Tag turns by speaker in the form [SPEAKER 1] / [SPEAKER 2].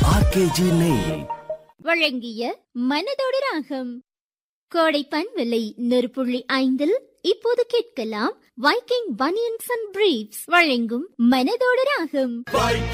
[SPEAKER 1] RKG நெய்
[SPEAKER 2] வழங்கிய மனதோடு ராகம். கோடை பண்பலை 100.5 இப்போது கேட்கலாம் வைக்கிங் பனியன்ஸ் அண்ட் பிரீஃப்ஸ் வழங்கும் மனதோடு ராகம்.